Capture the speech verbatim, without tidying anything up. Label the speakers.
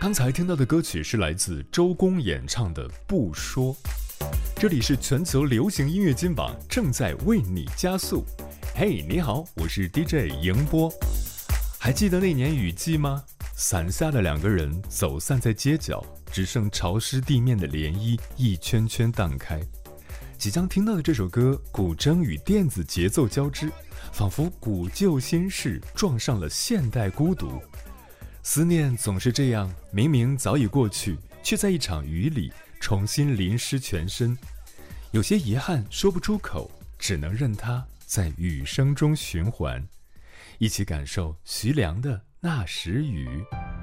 Speaker 1: 刚才听到的歌曲是来自周公演唱的《不说》。这里是全球流行音乐金榜，正在为你加速。嘿、hey, 你好，我是 D J 迎波。还记得那年雨季吗？伞下的两个人走散在街角，只剩潮湿地面的涟漪一圈圈荡开。即将听到的这首歌，古筝与电子节奏交织，仿佛古旧心事撞上了现代孤独。思念总是这样，明明早已过去，却在一场雨里重新淋湿全身。有些遗憾说不出口，只能任它在雨声中循环。一起感受徐良的那时雨。